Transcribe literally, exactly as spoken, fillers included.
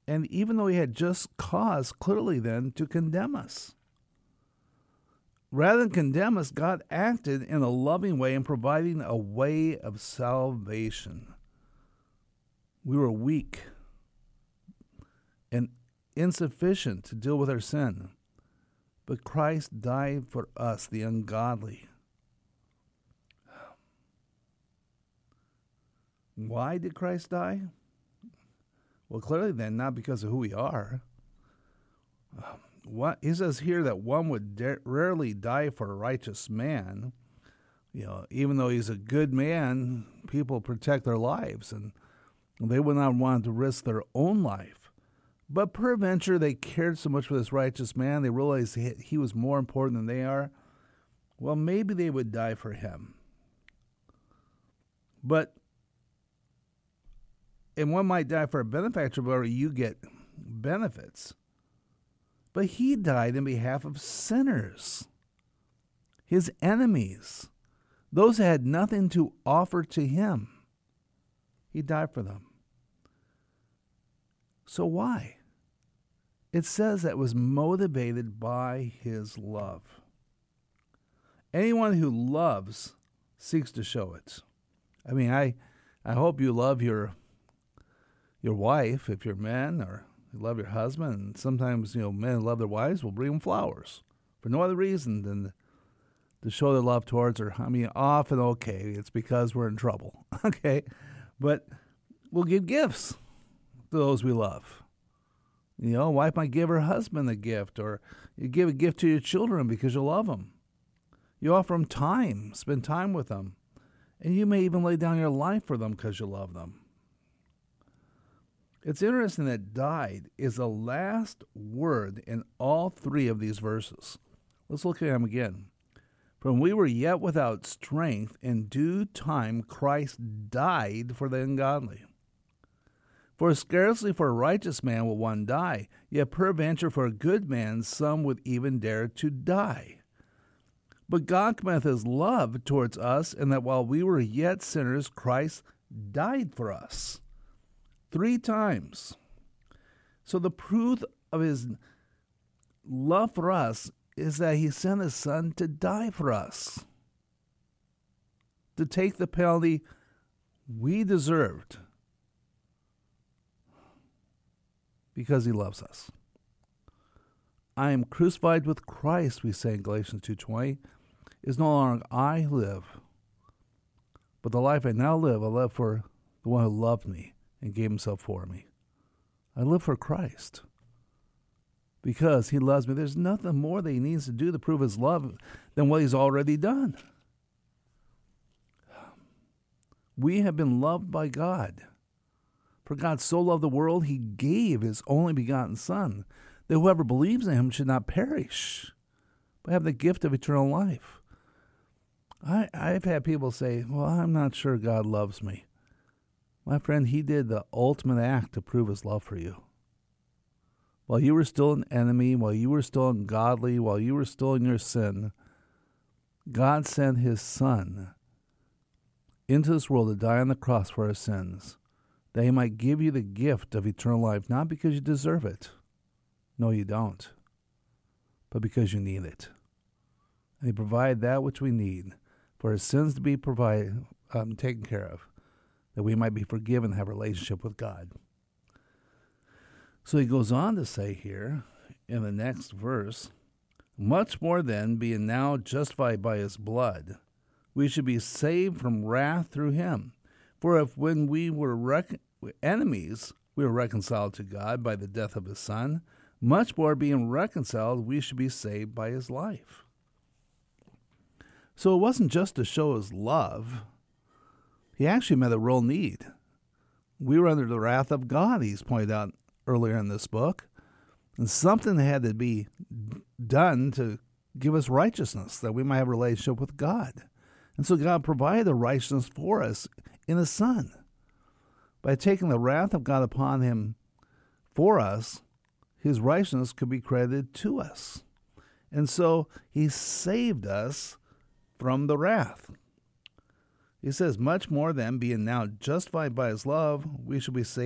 And even though he had just cause clearly then to condemn us. Rather than condemn us, God acted in a loving way in providing a way of salvation. We were weak and insufficient to deal with our sin, but Christ died for us, the ungodly. Why did Christ die? Well, clearly then, not because of who we are. What, he says here that one would dare, rarely die for a righteous man. You know, even though he's a good man, people protect their lives, and they would not want to risk their own life. But peradventure, they cared so much for this righteous man, they realized he, he was more important than they are. Well, maybe they would die for him. But, and one might die for a benefactor, where you get benefits. But he died in behalf of sinners, his enemies, those who had nothing to offer to him. He died for them. So why? It says that it was motivated by his love. Anyone who loves seeks to show it. I mean, I, I hope you love your your wife, if you're men, or you love your husband. And sometimes, you know, men who love their wives will bring them flowers for no other reason than to show their love towards her. I mean, often, okay, it's because we're in trouble, okay? But we'll give gifts to those we love. You know, a wife might give her husband a gift, or you give a gift to your children because you love them. You offer them time, spend time with them. And you may even lay down your life for them because you love them. It's interesting that died is the last word in all three of these verses. Let's look at them again. From we were yet without strength, in due time Christ died for the ungodly. For scarcely for a righteous man will one die, yet peradventure for a good man some would even dare to die. But God commendeth his love towards us, in that while we were yet sinners, Christ died for us. Three times. So the proof of his love for us is that he sent his son to die for us, to take the penalty we deserved, because he loves us. I am crucified with Christ, we say in Galatians two twenty. It is no longer I who live, but the life I now live, I live for the one who loved me and gave himself for me. I live for Christ because he loves me. There's nothing more that he needs to do to prove his love than what he's already done. We have been loved by God. For God so loved the world, he gave his only begotten Son, that whoever believes in him should not perish, but have the gift of eternal life. I, I've had people say, well, I'm not sure God loves me. My friend, he did the ultimate act to prove his love for you. While you were still an enemy, while you were still ungodly, while you were still in your sin, God sent his Son into this world to die on the cross for our sins, that he might give you the gift of eternal life, not because you deserve it. No, you don't. But because you need it. And he provided that which we need for his sins to be provided, um, taken care of, that we might be forgiven and have a relationship with God. So he goes on to say here in the next verse, much more then, being now justified by his blood, we should be saved from wrath through him. For if when we were rec- enemies, we were reconciled to God by the death of his Son, much more being reconciled, we should be saved by his life. So it wasn't just to show his love. He actually met a real need. We were under the wrath of God, he's pointed out earlier in this book. And something had to be done to give us righteousness, that we might have a relationship with God. And so God provided the righteousness for us in his Son. By taking the wrath of God upon him for us, his righteousness could be credited to us. And so he saved us from the wrath. He says, much more then, being now justified by his love, we shall be saved